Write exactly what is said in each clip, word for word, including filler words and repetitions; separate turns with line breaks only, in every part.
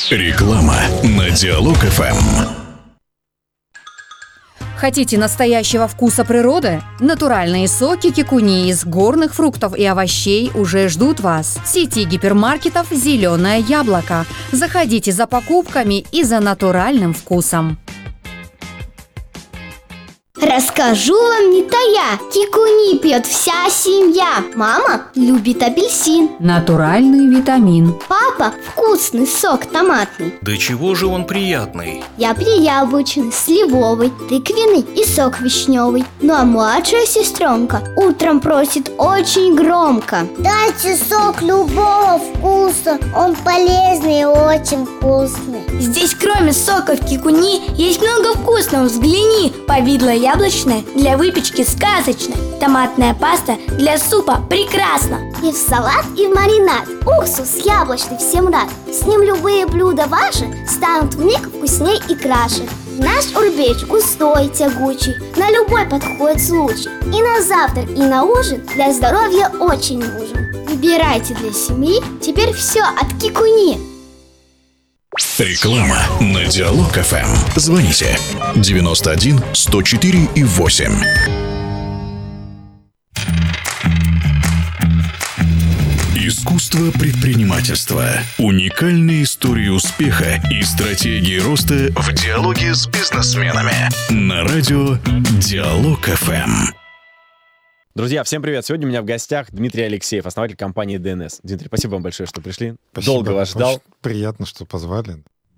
Реклама на Диалог эф эм.
Хотите настоящего вкуса природы? Натуральные соки кикуни из горных фруктов и овощей уже ждут вас. В сети гипермаркетов «Зеленое яблоко». Заходите за покупками и за натуральным вкусом.
Расскажу вам не тая, кикуни пьет вся семья. Мама любит апельсин,
Натуральный витамин.
папа вкусный сок томатный.
Да чего же он приятный?
Я яблочный, сливовый, тыквенный и сок вишневый. Ну а младшая сестренка утром просит очень громко:
дайте сок любого вкуса, он полезный и очень вкусный.
здесь кроме соков кикуни есть много вкусного, взгляни. Повидло яблочное для выпечки сказочно, томатная паста для супа прекрасно. И в салат, и в маринад уксус яблочный всем рад. С ним любые блюда ваши станут вмиг вкусней и краше. Наш урбеч густой, тягучий, на любой подходит случай. И на завтрак, и на ужин для здоровья очень нужен. Выбирайте для семьи теперь все от кикуни.
Реклама на Диалог эф эм. Звоните девяносто один сто четыре и восемь. Искусство предпринимательства. Уникальные истории успеха и стратегии роста в диалоге с бизнесменами. На радио Диалог эф эм.
Друзья, всем привет! Сегодня у меня в гостях Дмитрий Алексеев, основатель компании ди эн эс. Дмитрий, спасибо вам большое, что пришли.
Спасибо.
Долго вас ждал.
Очень приятно, что позвали.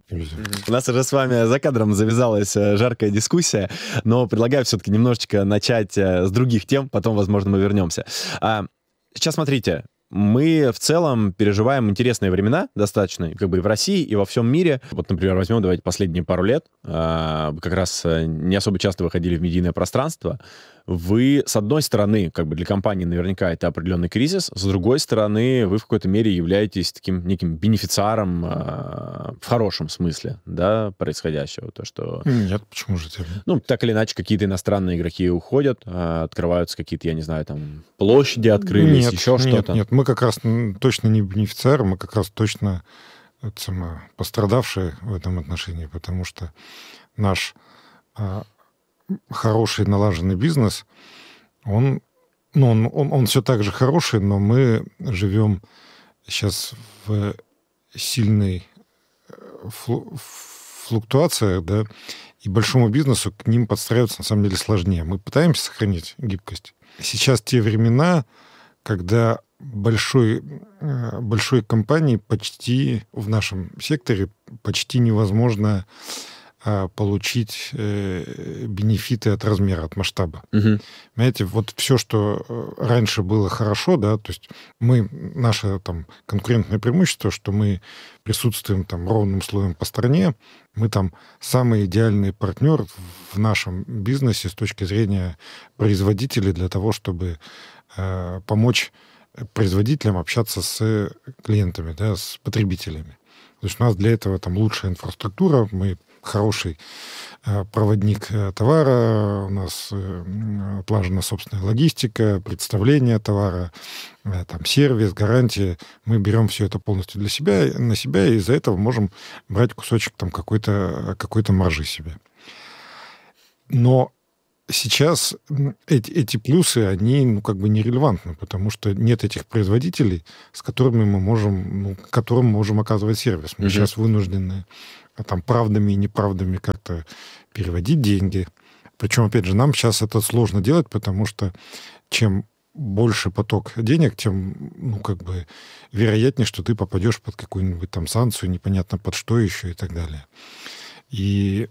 У нас уже с вами за кадром завязалась жаркая дискуссия, но предлагаю все-таки немножечко начать с других тем, потом, возможно, мы вернемся. Сейчас смотрите. Мы в целом переживаем интересные времена достаточно, как бы и в России, и во всем мире. Вот, например, возьмем, давайте, последние пару лет. Как раз не особо часто выходили в медийное пространство. Вы, с одной стороны, как бы для компании наверняка это определенный кризис, с другой стороны, вы в какой-то мере являетесь таким неким бенефициаром в хорошем смысле, да, происходящего. То, что...
Нет, почему же тебе?
Ну, так или иначе, какие-то иностранные игроки уходят, открываются какие-то, я не знаю, там, площади открылись,
нет,
еще
нет,
что-то.
Нет, мы как раз точно не бенефициары, мы как раз точно это самое, пострадавшие в этом отношении, потому что наш а, хороший налаженный бизнес, он, ну, он, он, он все так же хороший, но мы живем сейчас в сильной флу, флуктуации, да, и большому бизнесу к ним подстраиваться на самом деле сложнее. Мы пытаемся сохранить гибкость. Сейчас те времена, когда большой, большой компании почти в нашем секторе почти невозможно получить бенефиты от размера, от масштаба. Угу. Понимаете, вот все, что раньше было хорошо, да, то есть мы, наше там конкурентное преимущество, что мы присутствуем там ровным слоем по стране, мы там самый идеальный партнер в нашем бизнесе с точки зрения производителей для того, чтобы э, помочь производителям общаться с клиентами, да, с потребителями. То есть у нас для этого там лучшая инфраструктура, мы хороший э, проводник э, товара, у нас э, отлажена собственная логистика, представление товара, э, там сервис, гарантия. Мы берем все это полностью для себя, на себя, и из-за этого можем брать кусочек там какой-то, какой-то маржи себе. Но сейчас эти, эти плюсы, они, ну, как бы нерелевантны, потому что нет этих производителей, с которыми мы можем, ну, которым мы можем оказывать сервис. Мы mm-hmm. сейчас вынуждены там правдами и неправдами как-то переводить деньги. Причем, опять же, нам сейчас это сложно делать, потому что чем больше поток денег, тем, ну, как бы вероятнее, что ты попадешь под какую-нибудь там санкцию, непонятно под что еще и так далее. И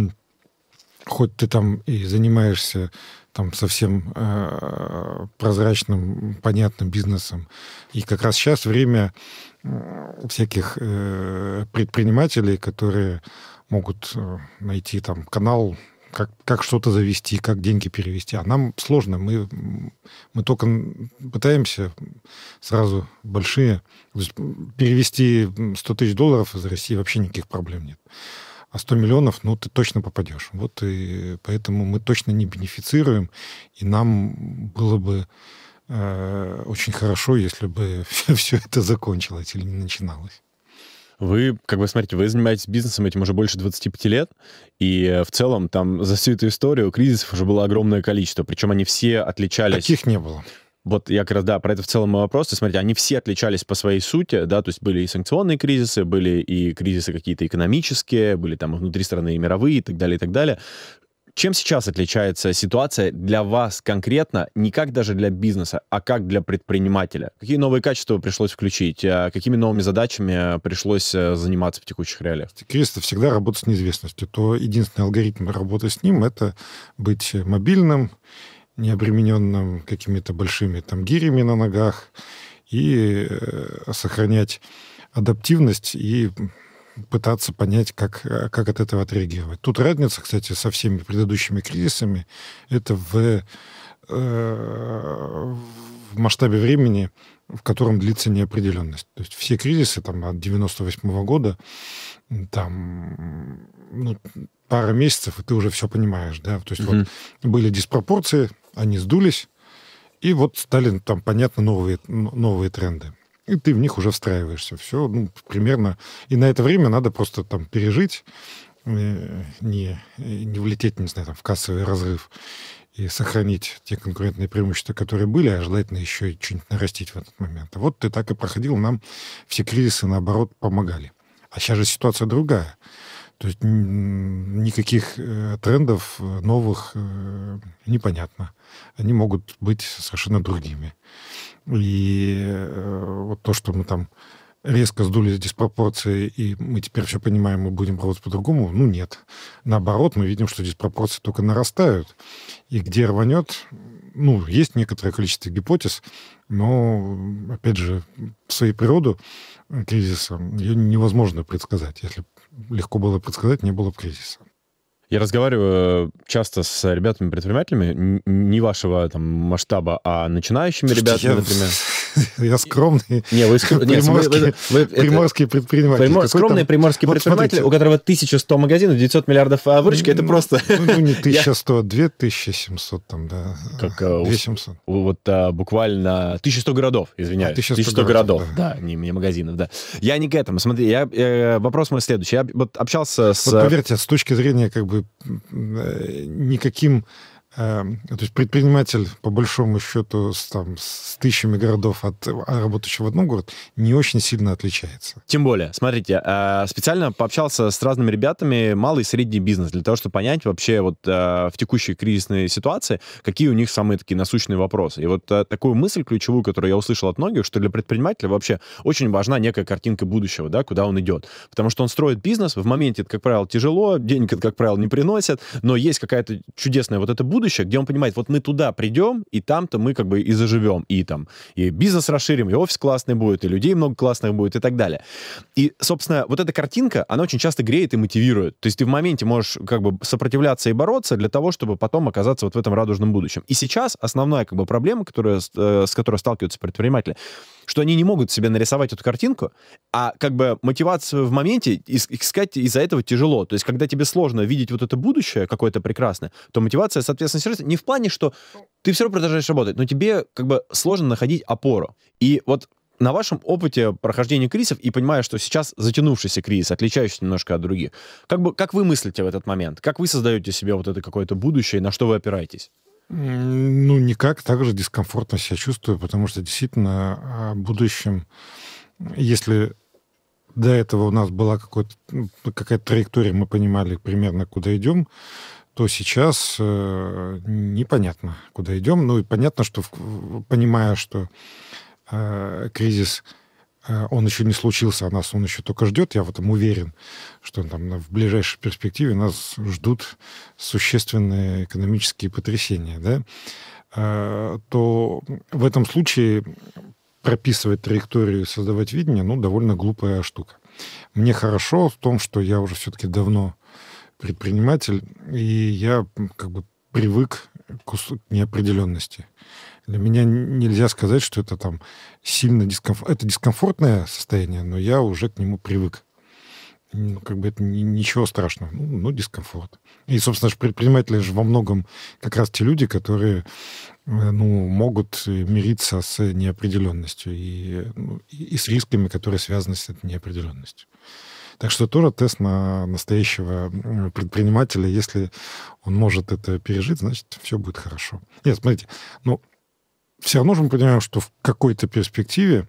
хоть ты там и занимаешься там совсем э, прозрачным, понятным бизнесом, и как раз сейчас время всяких э, предпринимателей, которые могут найти там канал, как, как что-то завести, как деньги перевести. А нам сложно. Мы, мы только пытаемся сразу большие... То есть перевести сто тысяч долларов из России вообще никаких проблем нет. А сто миллионов, ну, ты точно попадешь. Вот и поэтому мы точно не бенефицируем, и нам было бы э, очень хорошо, если бы все это закончилось или не начиналось.
Вы, как бы, смотрите, вы занимаетесь бизнесом этим уже больше двадцати пяти лет, и в целом там за всю эту историю кризисов уже было огромное количество, причем они все отличались...
Таких не было.
Вот я как раз, да, про это в целом мой вопрос. И смотрите, они все отличались по своей сути, да, то есть были и санкционные кризисы, были и кризисы какие-то экономические, были там и внутри страны и мировые, и так далее, и так далее. Чем сейчас отличается ситуация для вас конкретно, не как даже для бизнеса, а как для предпринимателя? Какие новые качества пришлось включить? Какими новыми задачами пришлось заниматься в текущих реалиях?
Кризис — это всегда работа с неизвестностью. То единственный алгоритм работы с ним — это быть мобильным, не обремененным какими-то большими там гирями на ногах и сохранять адаптивность и пытаться понять, как, как от этого отреагировать. Тут разница, кстати, со всеми предыдущими кризисами, это в, э, в масштабе времени, в котором длится неопределенность. То есть все кризисы там, от девяносто восьмого года, там, ну, пара месяцев, и ты уже все понимаешь. Да? То есть mm-hmm. вот были диспропорции, они сдулись, и вот стали там, понятно, новые, новые тренды. И ты в них уже встраиваешься. Все, ну, примерно. И на это время надо просто там пережить, не, не влететь, не знаю, там, в кассовый разрыв и сохранить те конкурентные преимущества, которые были, а желательно еще и что-нибудь нарастить в этот момент. Вот ты так и проходил, нам все кризисы, наоборот, помогали. А сейчас же ситуация другая. То есть никаких трендов новых непонятно. Они могут быть совершенно другими. И вот то, что мы там резко сдули диспропорции, и мы теперь все понимаем, мы будем работать по-другому, ну, нет. Наоборот, мы видим, что диспропорции только нарастают. И где рванет, ну, есть некоторое количество гипотез, но, опять же, в своей природу кризиса ее невозможно предсказать. Если легко было предсказать, не было бы кризиса.
Я разговариваю часто с ребятами-предпринимателями не вашего там масштаба, а начинающими
Слушайте,
ребятами,
я,
например.
Я скромный
Не, вы,
приморский,
нет, вы, вы,
приморский
это,
предприниматель.
Примор, скромный
там,
приморский
вот
предприниматель,
смотрите,
у которого тысяча сто магазинов, девятьсот миллиардов выручки, это
ну,
просто...
Ну, не тысяча сто, две тысячи семьсот там, да.
Как,
две тысячи семьсот.
Вот а, буквально тысяча сто городов, извиняюсь.
тысяча сто,
тысяча сто городов,
да,
да, не, не магазинов, да. Я не к этому. Смотри, я, э, вопрос мой следующий. Я вот общался с...
Вот поверьте, с точки зрения как бы никаким... То есть предприниматель, по большому счету, с, там, с тысячами городов от работающего в одном городе не очень сильно отличается.
Тем более, смотрите, специально пообщался с разными ребятами, малый и средний бизнес, для того, чтобы понять вообще вот в текущей кризисной ситуации, какие у них самые такие насущные вопросы. И вот такую мысль ключевую, которую я услышал от многих, что для предпринимателя вообще очень важна некая картинка будущего, да, куда он идет. Потому что он строит бизнес, в моменте это, как правило, тяжело, денег это, как правило, не приносят, но есть какая-то чудесная вот это будущее, где он понимает, вот мы туда придем, и там-то мы как бы и заживем, и там и бизнес расширим, и офис классный будет, и людей много классных будет, и так далее. И, собственно, вот эта картинка, она очень часто греет и мотивирует. То есть ты в моменте можешь как бы сопротивляться и бороться для того, чтобы потом оказаться вот в этом радужном будущем. И сейчас основная как бы проблема, которая, с которой сталкиваются предприниматели, что они не могут себе нарисовать эту картинку, а как бы мотивацию в моменте искать из-за этого тяжело. То есть когда тебе сложно видеть вот это будущее какое-то прекрасное, то мотивация, соответственно, снижается. Не в плане, что ты все равно продолжаешь работать, но тебе как бы сложно находить опору. И вот на вашем опыте прохождения кризисов и понимая, что сейчас затянувшийся кризис, отличающийся немножко от других, как бы, как вы мыслите в этот момент? Как вы создаете себе вот это какое-то будущее, и на что вы опираетесь?
Ну, никак, так же дискомфортно себя чувствую, потому что действительно о будущем, если до этого у нас была какая-то траектория, мы понимали примерно, куда идем, то сейчас э, непонятно, куда идем. Ну и понятно, что понимая, что э, кризис, э, он еще не случился, а нас он еще только ждет, я в этом уверен, что там в ближайшей перспективе нас ждут существенные экономические потрясения, да, э, то в этом случае прописывать траекторию, создавать видение, ну, довольно глупая штука. Мне хорошо в том, что я уже все-таки давно предприниматель, и я как бы привык к неопределенности. Для меня нельзя сказать, что это там сильно дискомфортно. Это дискомфортное состояние, но я уже к нему привык. ну, как бы это ни- ничего страшного, ну, ну, дискомфорт. И, собственно, же предприниматели же во многом как раз те люди, которые э, ну, могут мириться с неопределенностью и, ну, и и с рисками, которые связаны с этой неопределенностью. Так что тоже тест на настоящего м, предпринимателя. Если он может это пережить, значит, все будет хорошо. Нет, смотрите, ну, все равно же мы понимаем, что в какой-то перспективе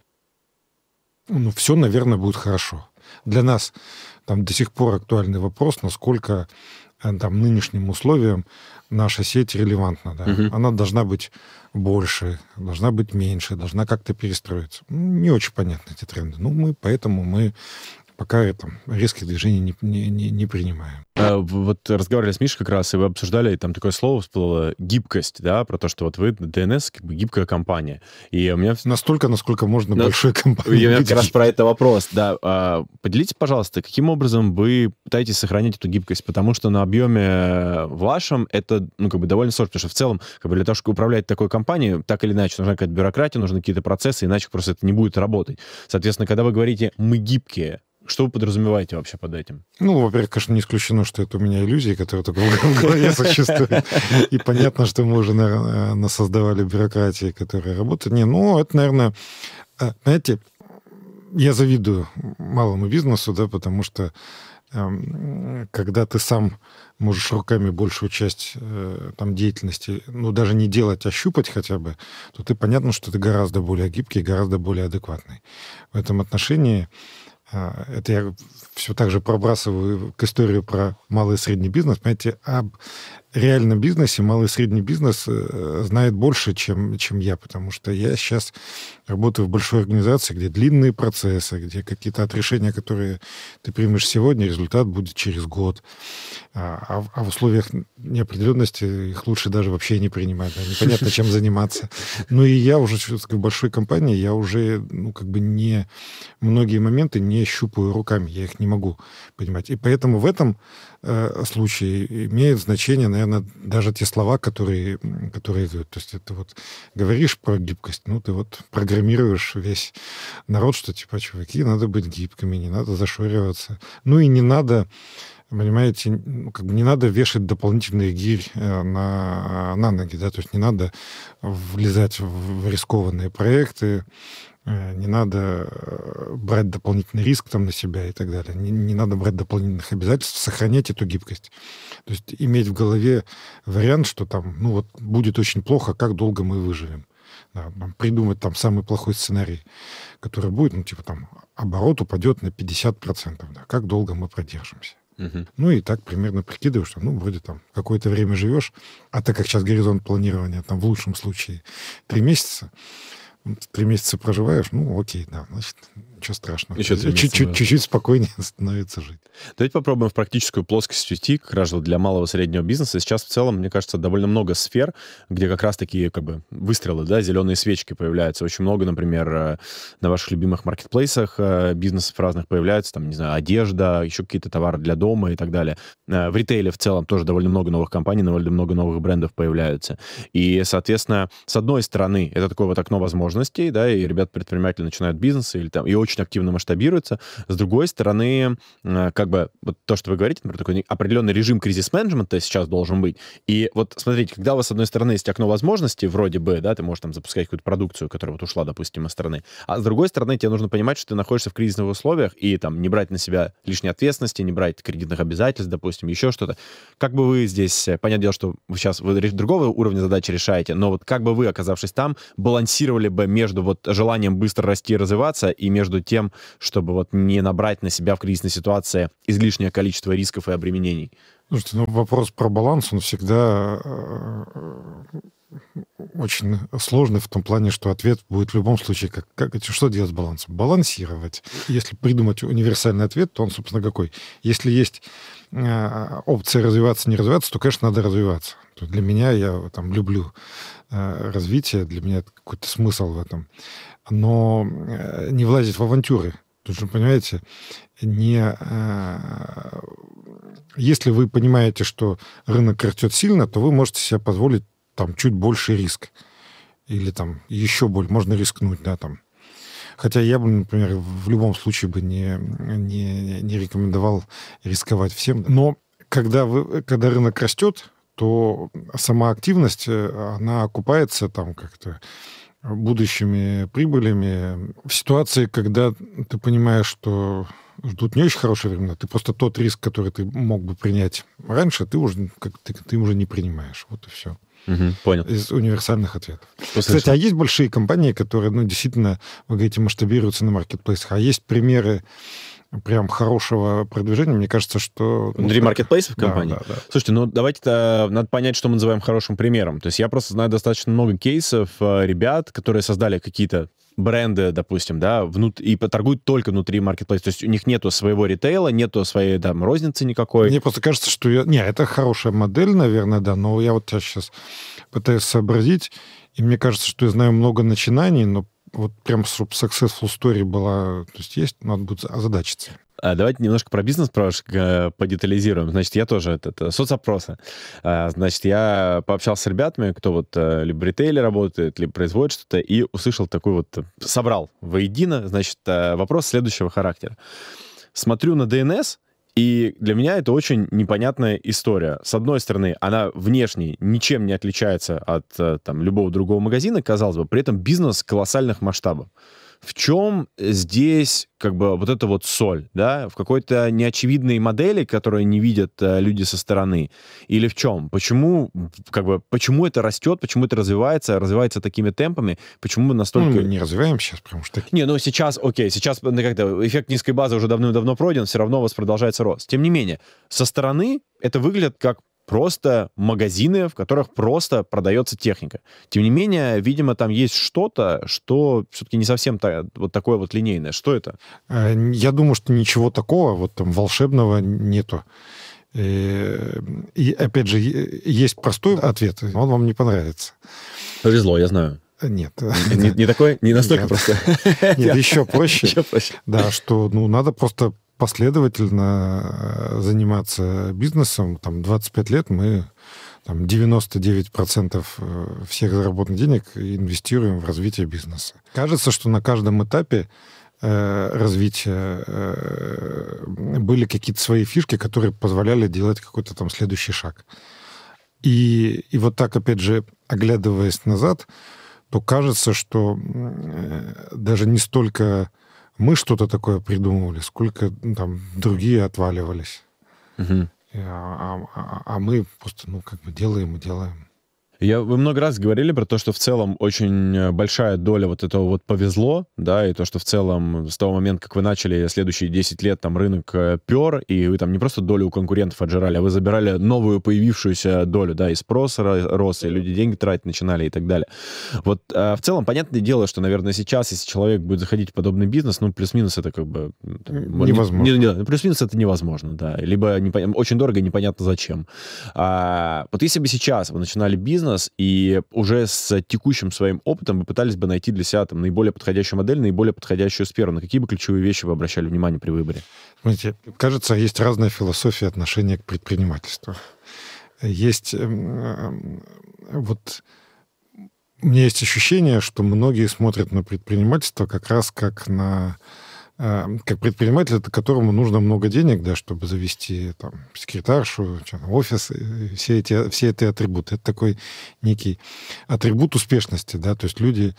ну, все, наверное, будет хорошо. Для нас там до сих пор актуальный вопрос, насколько э, там, нынешним условиям наша сеть релевантна. Да?
Мгм.
Она должна быть больше, должна быть меньше, должна как-то перестроиться. Ну, не очень понятны эти тренды. Ну, мы, поэтому мы пока там, резких движений не, не, не, не принимаем.
А, в- Вот разговаривали с Мишей как раз, и вы обсуждали, и там такое слово всплыло, гибкость, да, про то, что вот вы ди эн эс как бы гибкая компания. И у меня...
Настолько, насколько можно
Ну,
большой
У
компании
меня
быть
как раз
гибкой.
про это вопрос, да. А, Поделитесь, пожалуйста, каким образом вы пытаетесь сохранить эту гибкость, потому что на объеме вашем это, ну, как бы довольно сложно, потому что в целом, как бы для того, чтобы управлять такой компанией, так или иначе, нужна какая-то бюрократия, нужны какие-то процессы, иначе просто это не будет работать. Соответственно, когда вы говорите «мы гибкие», что вы подразумеваете вообще под этим?
Ну, во-первых, конечно, не исключено, что это у меня иллюзии, которые только в голове существуют. И понятно, что мы уже, наверное, насоздавали бюрократии, которые работают. Не, ну, это, наверное, э, знаете, я завидую малому бизнесу, да, потому что эм, когда ты сам можешь руками большую часть э, там, деятельности, ну, даже не делать, а щупать хотя бы, то ты понятно, что ты гораздо более гибкий, гораздо более адекватный. В этом отношении а, это я все так же пробрасываю к истории про малый и средний бизнес. Понимаете, об реальном бизнесе малый и средний бизнес э, знает больше, чем, чем я, потому что я сейчас работаю в большой организации, где длинные процессы, где какие-то от решения, которые ты примешь сегодня, результат будет через год. А, а в- а в условиях неопределенности их лучше даже вообще не принимать. Да, непонятно, чем заниматься. Ну и я уже в большой компании, я уже, ну, как бы не... Многие моменты не щупаю руками, я их не могу понимать. И поэтому в этом э, случае имеет значение, наверное, даже те слова, которые, м, которые идут. То есть это вот говоришь про гибкость, ну, ты вот программируешь весь народ, что типа, чуваки, надо быть гибкими, не надо зашориваться. Ну и не надо, понимаете, ну, как бы не надо вешать дополнительный гирь э, на, на ноги, да, то есть не надо влезать в рискованные проекты, э, не надо э, брать дополнительный риск там на себя и так далее, не, не надо брать дополнительных обязательств, сохранять эту гибкость. То есть иметь в голове вариант, что там, ну вот, будет очень плохо, как долго мы выживем. Да, там, придумать там самый плохой сценарий, который будет, ну, типа там, оборот упадет на пятьдесят процентов, да, как долго мы продержимся.
Мгм.
Ну и так примерно прикидываешь, что, ну, вроде там какое-то время живешь, а так как сейчас горизонт планирования, там, в лучшем случае, три месяца, ну, три месяца проживаешь, ну, окей, да, значит, ничего страшного.
Еще три месяца,
Чуть-чуть,
да.
чуть-чуть спокойнее становится жить.
Давайте попробуем в практическую плоскость уйти, как раз вот для малого и среднего бизнеса. Сейчас в целом, мне кажется, довольно много сфер, где как раз такие как бы выстрелы, да, зеленые свечки появляются. Очень много, например, э, на ваших любимых маркетплейсах э, бизнесов разных появляются, там, не знаю, одежда, еще какие-то товары для дома и так далее. Э, В ритейле в целом тоже довольно много новых компаний, довольно много новых брендов появляются. И, соответственно, с одной стороны, это такое вот окно возможностей, да, и ребята-предприниматели начинают бизнес или там, и очень активно масштабируются. С другой стороны, э, как бы вот то, что вы говорите, например, такой определенный режим кризис-менеджмента сейчас должен быть. И вот смотрите, когда у вас, с одной стороны, есть окно возможностей, вроде бы, да, ты можешь там запускать какую-то продукцию, которая вот ушла, допустим, из страны, а с другой стороны, тебе нужно понимать, что ты находишься в кризисных условиях и там не брать на себя лишней ответственности, не брать кредитных обязательств, допустим, еще что-то. Как бы вы здесь, э, понятное дело, что вы сейчас вы ре- другого уровня задачи решаете, но вот как бы вы, оказавшись там, балансировали бы между вот желанием быстро расти и развиваться и между тем, чтобы вот не набрать на себя в кризисной ситуации излишнее количество рисков и обременений?
Слушайте, ну, вопрос про баланс, он всегда э, очень сложный в том плане, что ответ будет в любом случае, как, как, что делать с балансом? Балансировать. Если придумать универсальный ответ, то он, собственно, какой? Если есть э, опция развиваться, не развиваться, то, конечно, надо развиваться. То для меня, я там люблю э, развитие, для меня это какой-то смысл в этом. Но э, не влазить в авантюры. Тут же, понимаете, не... э, если вы понимаете, что рынок растет сильно, то вы можете себе позволить там чуть больше риск. Или там еще больше, можно рискнуть, да, там. Хотя я бы, например, в любом случае бы не, не, не рекомендовал рисковать всем. Но когда, вы, когда рынок растет, то сама активность, она окупается там как-то будущими прибылями. В ситуации, когда ты понимаешь, что ждут не очень хорошие времена, ты просто тот риск, который ты мог бы принять раньше, ты уже, как, ты, ты уже не принимаешь. Вот и все.
Угу, понял.
Из универсальных ответов.
Послушай.
Кстати, а есть большие компании, которые, ну, действительно, вы говорите, масштабируются на маркетплейсах, а есть примеры прям хорошего продвижения, мне кажется, что...
Внутри ну, маркетплейсов
да,
компании?
Да, да.
Слушайте, ну давайте-то надо понять, что мы называем хорошим примером. То есть я просто знаю достаточно много кейсов ребят, которые создали какие-то бренды, допустим, да, внут... и торгуют только внутри маркетплейса. То есть у них нету своего ритейла, нету своей там розницы никакой.
Мне просто кажется, что... Я... Не, это хорошая модель, наверное, да, но я вот сейчас пытаюсь сообразить, и мне кажется, что я знаю много начинаний, но вот прям, чтобы successful story была, то есть есть, надо будет озадачиться.
А давайте немножко про бизнес подетализируем. Значит, я тоже это, это соцопросы. А, значит, я пообщался с ребятами, кто вот либо в ритейле работает, либо производит что-то, и услышал такой вот, собрал воедино, значит, вопрос следующего характера. Смотрю на ди эн эс, и для меня это очень непонятная история. С одной стороны, она внешне ничем не отличается от там, любого другого магазина, казалось бы, при этом бизнес колоссальных масштабов. В чем здесь как бы вот эта вот соль, да? В какой-то неочевидной модели, которую не видят э, люди со стороны? Или в чем? Почему, как бы, почему это растет, почему это развивается, развивается такими темпами? Почему мы настолько...
Ну, мы не развиваем сейчас, потому что...
Не, ну сейчас, окей, сейчас как-то эффект низкой базы уже давно-давно пройден, все равно у вас продолжается рост. Тем не менее, со стороны это выглядит как просто магазины, в которых просто продается техника. Тем не менее, видимо, там есть что-то, что все-таки не совсем та, вот такое вот линейное. Что это?
Я думаю, что ничего такого вот там волшебного нету. И, и опять же, есть простой ответ, он вам не понравится.
Повезло, я знаю.
Нет.
Не, не такой, не настолько просто.
Нет, еще проще.
Еще проще.
Да, что ну, надо просто последовательно заниматься бизнесом. Там двадцать пять лет мы там, девяносто девять процентов всех заработанных денег инвестируем в развитие бизнеса. Кажется, что на каждом этапе э, развития э, были какие-то свои фишки, которые позволяли делать какой-то там следующий шаг. И, и вот так, опять же, оглядываясь назад, то кажется, что э, даже не столько... мы что-то такое придумывали, сколько там другие отваливались. Угу. А, а, а мы просто, ну, как бы делаем и делаем.
Я, вы много раз говорили про то, что в целом очень большая доля вот этого вот повезло, да, и то, что в целом с того момента, как вы начали, следующие десять лет там рынок пер, и вы там не просто долю у конкурентов отжирали, а вы забирали новую появившуюся долю, да, и спрос рос, и люди деньги тратить начинали и так далее. Вот а, в целом, понятное дело, что, наверное, сейчас, если человек будет заходить в подобный бизнес, ну, плюс-минус это как бы...
Невозможно.
Не, не, плюс-минус это невозможно, да, либо не, очень дорого и непонятно зачем. А, вот если бы сейчас вы начинали бизнес, и уже с текущим своим опытом вы пытались бы найти для себя там, наиболее подходящую модель, наиболее подходящую сферу, на какие бы ключевые вещи вы обращали внимание при выборе?
Смотрите, кажется, есть разная философия отношения к предпринимательству. Есть вот... У меня есть ощущение, что многие смотрят на предпринимательство как раз как на... как предприниматель, которому нужно много денег, да, чтобы завести там, секретаршу, офис, все эти, все эти атрибуты. Это такой некий атрибут успешности, да, то есть люди,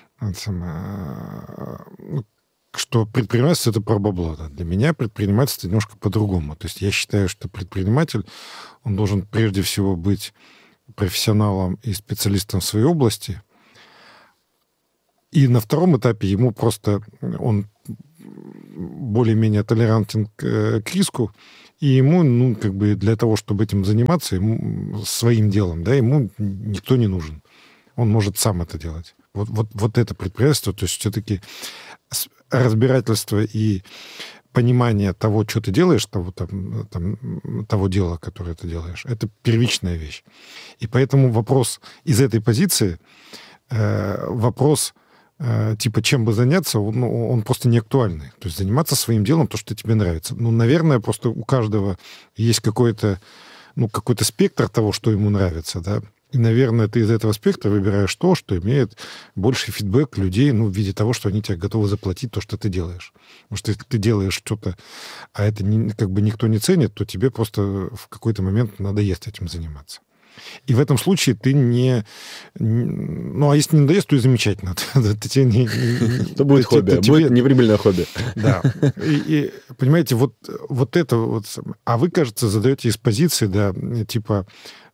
что предпринимательство — это про бабло. Да. Для меня предпринимательство немножко по-другому. То есть я считаю, что предприниматель, он должен прежде всего быть профессионалом и специалистом в своей области. И на втором этапе ему просто... он более-менее толерантен к, к риску, и ему, ну, как бы для того, чтобы этим заниматься, ему, своим делом, да, ему никто не нужен. Он может сам это делать. Вот, вот, вот это предприятие, то есть все-таки разбирательство и понимание того, что ты делаешь, того, там, там, того дела, которое ты делаешь, это первичная вещь. И поэтому вопрос из этой позиции, э, вопрос типа, чем бы заняться, он, он просто не актуальный. То есть заниматься своим делом, то, что тебе нравится. Ну, наверное, просто у каждого есть какой-то, ну, какой-то спектр того, что ему нравится, да. И, наверное, ты из этого спектра выбираешь то, что имеет больший фидбэк людей, ну, в виде того, что они тебе готовы заплатить то, что ты делаешь. Потому что если ты делаешь что-то, а это не, как бы никто не ценит, то тебе просто в какой-то момент надоест этим заниматься. И в этом случае ты не... Ну, а если не надоест, то и замечательно.
Это будет хобби, будет неприбыльное хобби.
Да. И, понимаете, вот, вот это вот... А вы, кажется, задаете из позиции, да, типа...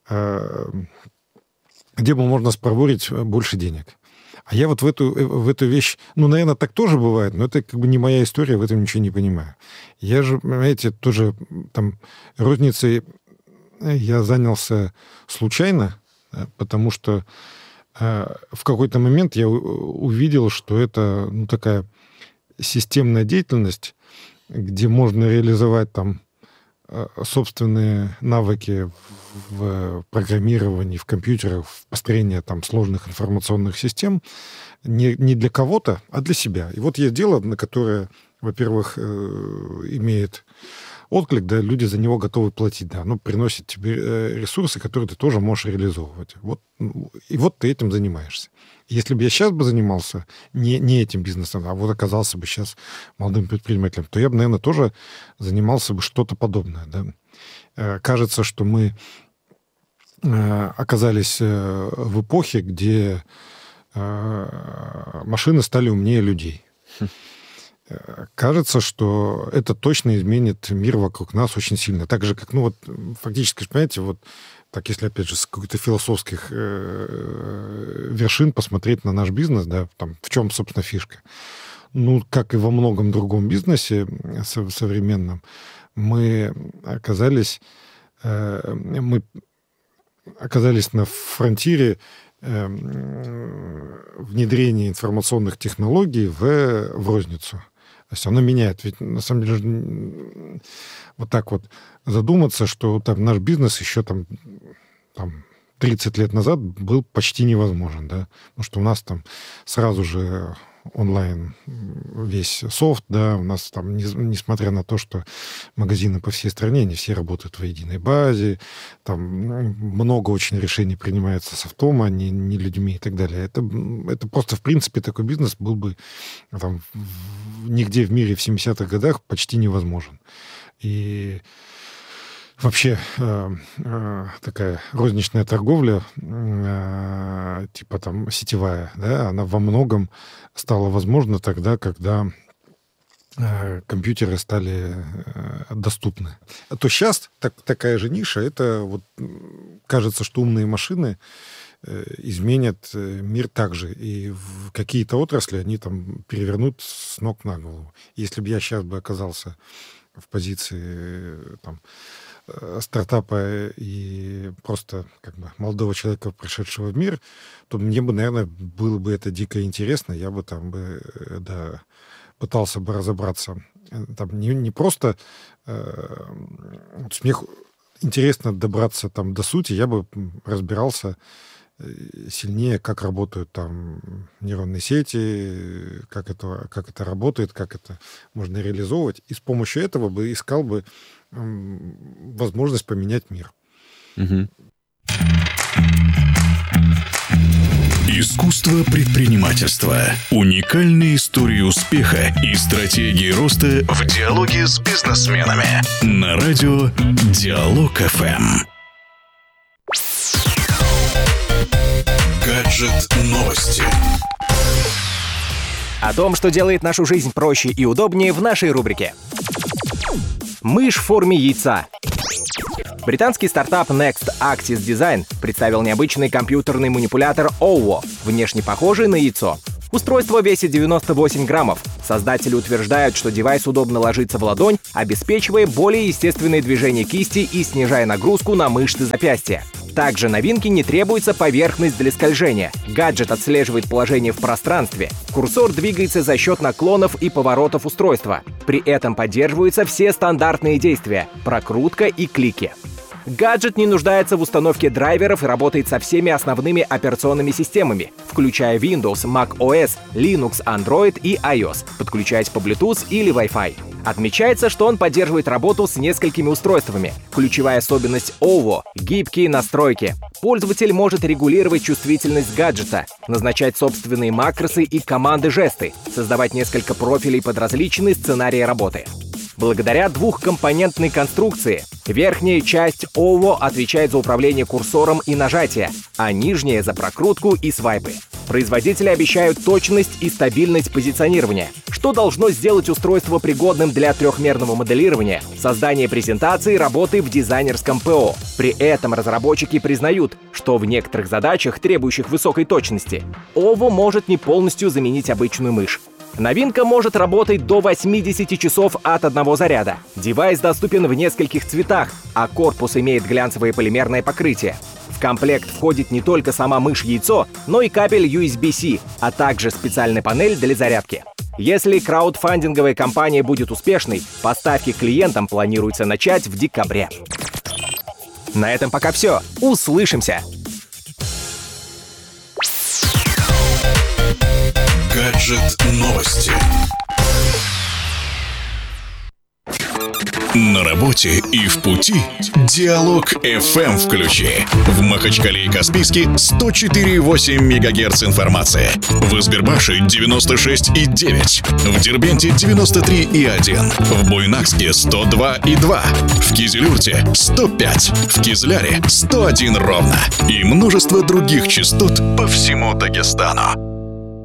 где бы можно спроворить больше денег. А я вот в эту, в эту вещь... Ну, наверное, так тоже бывает, но это как бы не моя история, в этом ничего не понимаю. Я же, понимаете, тоже там розницей я занялся случайно, потому что э, в какой-то момент я увидел, что это ну, такая системная деятельность, где можно реализовать там собственные навыки в программировании, в компьютерах, в построении там сложных информационных систем не, не для кого-то, а для себя. И вот есть дело, на которое, во-первых, имеет отклик, да, люди за него готовы платить, да, оно приносит тебе ресурсы, которые ты тоже можешь реализовывать. Вот, и вот ты этим занимаешься. Если бы я сейчас бы занимался не, не этим бизнесом, а вот оказался бы сейчас молодым предпринимателем, то я бы, наверное, тоже занимался бы что-то подобное. Да? Кажется, что мы оказались в эпохе, где машины стали умнее людей. Кажется, что это точно изменит мир вокруг нас очень сильно. Так же, как, ну вот, фактически, понимаете, вот так, если, опять же, с каких-то философских э, вершин посмотреть на наш бизнес, да, там, в чем, собственно, фишка. Ну, как и во многом другом бизнесе современном, мы оказались, э, мы оказались на фронтире э, внедрения информационных технологий в, в розницу. То есть оно меняет. Ведь, на самом деле, вот так вот задуматься, что там наш бизнес еще там, там тридцать лет назад был почти невозможен, да, потому что у нас там сразу же онлайн весь софт, да, у нас там, не, несмотря на то, что магазины по всей стране, не все работают в единой базе, там много очень решений принимается софтом, а не, не людьми и так далее. Это, это просто, в принципе, такой бизнес был бы там, нигде в мире в семидесятых годах почти невозможен. И вообще э, э, такая розничная торговля, э, типа там сетевая, да, она во многом стала возможна тогда, когда э, компьютеры стали э, доступны. А то сейчас так, такая же ниша, это вот кажется, что умные машины э, изменят мир также. И в какие-то отрасли они там перевернут с ног на голову. Если бы я сейчас бы оказался в позиции там, стартапа и просто как бы молодого человека, пришедшего в мир, то мне бы, наверное, было бы это дико интересно. Я бы там бы, да, пытался бы разобраться. Там не, не просто... Э, мне интересно добраться там до сути, я бы разбирался сильнее, как работают там нейронные сети, как это, как это работает, как это можно реализовывать. И с помощью этого бы искал бы возможность поменять мир.
Угу.
Искусство предпринимательства. Уникальные истории успеха и стратегии роста в диалоге с бизнесменами. На радио Диалог эф эм. Гаджет новости.
О том, что делает нашу жизнь проще и удобнее, в нашей рубрике. Мышь в форме яйца. Британский стартап Next Axis Design представил необычный компьютерный манипулятор Owo, внешне похожий на яйцо. Устройство весит девяносто восемь граммов. Создатели утверждают, что девайс удобно ложится в ладонь, обеспечивая более естественные движения кисти и снижая нагрузку на мышцы запястья. Также новинке не требуется поверхность для скольжения. Гаджет отслеживает положение в пространстве. Курсор двигается за счет наклонов и поворотов устройства. При этом поддерживаются все стандартные действия — прокрутка и клики. Гаджет не нуждается в установке драйверов и работает со всеми основными операционными системами, включая Windows, macOS, Linux, Android и iOS, подключаясь по Bluetooth или Wi-Fi. Отмечается, что он поддерживает работу с несколькими устройствами. Ключевая особенность ово — гибкие настройки. Пользователь может регулировать чувствительность гаджета, назначать собственные макросы и команды-жесты, создавать несколько профилей под различные сценарии работы. Благодаря двухкомпонентной конструкции верхняя часть ово отвечает за управление курсором и нажатие, а нижняя — за прокрутку и свайпы. Производители обещают точность и стабильность позиционирования, что должно сделать устройство пригодным для трехмерного моделирования, создания презентации и работы в дизайнерском ПО. При этом разработчики признают, что в некоторых задачах, требующих высокой точности, ово может не полностью заменить обычную мышь. Новинка может работать до восьмидесяти часов от одного заряда. Девайс доступен в нескольких цветах, а корпус имеет глянцевое полимерное покрытие. В комплект входит не только сама мышь-яйцо, но и кабель ю эс би-C, а также специальная панель для зарядки. Если краудфандинговая кампания будет успешной, поставки клиентам планируется начать в декабре. На этом пока все. Услышимся!
Гаджет новости. На работе и в пути Диалог эф эм включи. В Махачкале и Каспийске сто четыре и восемь мегагерц информации. В Избербаше девяносто шесть и девять. В Дербенте девяносто три и один. В Буйнакске сто два и два. В Кизилюрте сто пять. В Кизляре сто один ровно. И множество других частот по всему Дагестану.